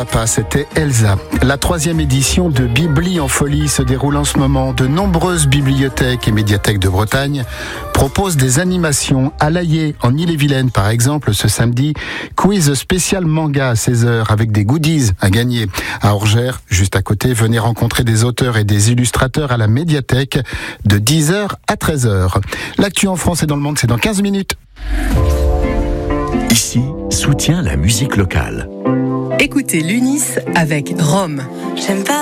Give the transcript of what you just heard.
Papa, c'était Elsa. La 3e édition de Bibli en folie se déroule en ce moment. De nombreuses bibliothèques et médiathèques de Bretagne proposent des animations. À l'Aillé, en Ille-et-Vilaine, par exemple, ce samedi, quiz spécial manga à 16h avec des goodies à gagner. À Orgères, juste à côté, venez rencontrer des auteurs et des illustrateurs à la médiathèque de 10h à 13h. L'actu en France et dans le monde, c'est dans 15 minutes. Ici, soutient la musique locale. Écoutez l'UNIS avec Rome. J'aime pas